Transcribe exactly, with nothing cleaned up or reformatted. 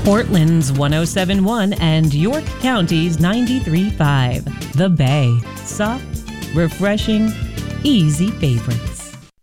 Portland's one oh seven point one and York County's ninety-three point five. The Bay. Soft, refreshing, easy favorites.